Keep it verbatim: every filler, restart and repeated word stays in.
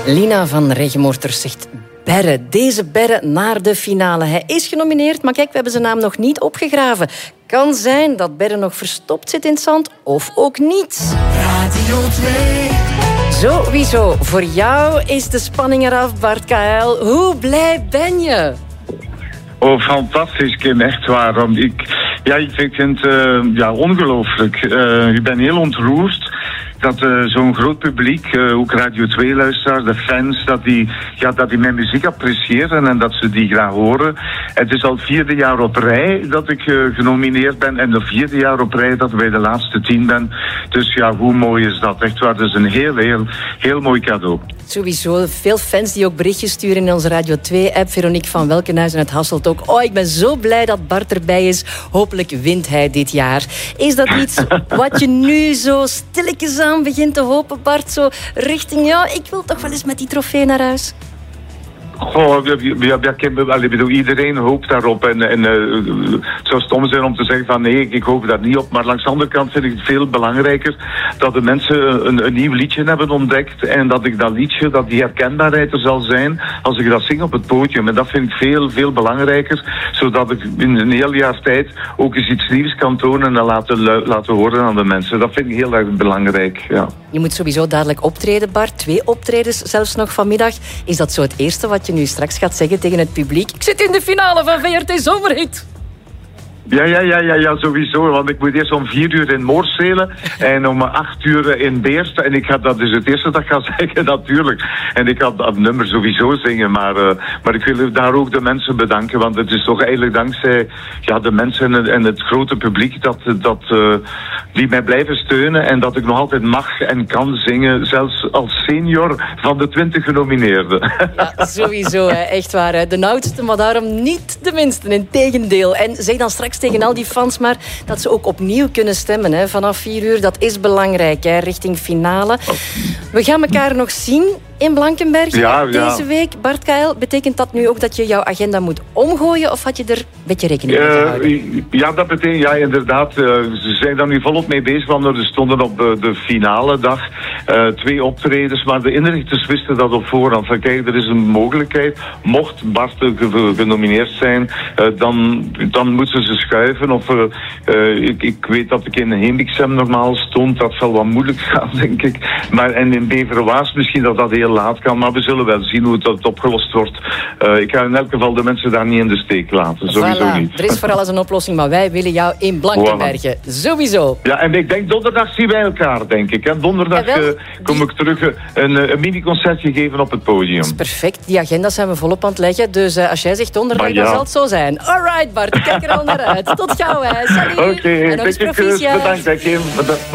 Lina van Regemoorter zegt Berre. Deze Berre naar de finale. Hij is genomineerd, maar kijk, we hebben zijn naam nog niet opgegraven. Kan zijn dat Berre nog verstopt zit in het zand, of ook niet. Radio twee. Sowieso, voor jou is de spanning eraf, Bart K L. Hoe blij ben je? Oh, fantastisch, Kim, echt waar. Want ik, ja, ik vind het uh, ja, ongelooflijk. Uh, ik ben heel ontroerd dat uh, zo'n groot publiek, uh, ook Radio twee-luisteraars, de fans, dat die, ja, dat die mijn muziek appreciëren en dat ze die graag horen. Het is al het vierde jaar op rij dat ik uh, genomineerd ben en het vierde jaar op rij dat ik bij de laatste tien ben. Dus ja, hoe mooi is dat? Echt waar, dat is een heel, heel, heel mooi cadeau. Sowieso, veel fans die ook berichtjes sturen in onze Radio twee-app. Veronique van Welkenhuizen uit Hasselt ook. Oh, ik ben zo blij dat Bart erbij is. Hopelijk wint hij dit jaar. Is dat iets wat je nu zo stilletjes aan begint te hopen, Bart? Zo richting, ja, ik wil toch wel eens met die trofee naar huis. Goh, ja, ja, ik bedoel, iedereen hoopt daarop. En, en uh, het zou stom zijn om te zeggen van nee, ik hoop daar niet op. Maar langs de andere kant vind ik het veel belangrijker dat de mensen een, een nieuw liedje hebben ontdekt. En dat ik dat liedje, dat die herkenbaarheid er zal zijn als ik dat zing op het podium. En dat vind ik veel, veel belangrijker. Zodat ik in een heel jaar tijd ook eens iets nieuws kan tonen en laten, laten horen aan de mensen. Dat vind ik heel erg belangrijk, ja. Je moet sowieso dadelijk optreden, Bart. Twee optredens zelfs nog vanmiddag. Is dat zo het eerste wat je nu straks gaat zeggen tegen het publiek? Ik zit in de finale van V R T Zomerhit. Ja, ja, ja, ja, ja, sowieso. Want ik moet eerst om vier uur in Moorselen en om acht uur in Beerst. En ik ga dat dus het eerste dat gaan zeggen, natuurlijk. En ik ga dat nummer sowieso zingen. Maar, uh, maar ik wil daar ook de mensen bedanken. Want het is toch eigenlijk dankzij ja, de mensen en, en het grote publiek dat, dat, uh, die mij blijven steunen. En dat ik nog altijd mag en kan zingen. Zelfs als senior van de twintig genomineerden. Ja, sowieso. Hè. Echt waar. Hè. De oudste, maar daarom niet de minste. Integendeel. En zeg dan straks tegen al die fans maar dat ze ook opnieuw kunnen stemmen. Hè. Vanaf vier uur, dat is belangrijk, hè, richting finale. We gaan elkaar nog zien in Blankenberg ja, deze ja. week. Bart K L, betekent dat nu ook dat je jouw agenda moet omgooien of had je er een beetje rekening mee gehouden? Uh, ja, dat betekent, ja, inderdaad. Uh, ze zijn daar nu volop mee bezig, want er stonden op de, de finale dag uh, twee optredens, maar de inrichters wisten dat op voorhand. Van kijk, er is een mogelijkheid. Mocht Bart genomineerd zijn, uh, dan, dan moeten ze schuiven. Of uh, uh, ik, ik weet dat ik in Hemixem normaal stond. Dat zal wat moeilijk gaan, denk ik. Maar en in Beverwaas misschien dat dat heel laat kan, maar we zullen wel zien hoe het opgelost wordt. Uh, ik ga in elk geval de mensen daar niet in de steek laten, sowieso voilà. niet. Er is voor alles een oplossing, maar wij willen jou in Blankenbergen. Voilà. Sowieso. Ja, en ik denk donderdag zien wij elkaar, denk ik. En donderdag uh, kom die... ik terug uh, een, een mini-concertje geven op het podium. Dat is perfect. Die agenda's zijn we volop aan het leggen. Dus uh, als jij zegt donderdag, ja. dan zal het zo zijn. Alright, Bart, kijk er al naar uit. Tot gauw, hè. Salut. Oké, okay, en nog eens proficiat. Bedankt, Kim. Bedankt.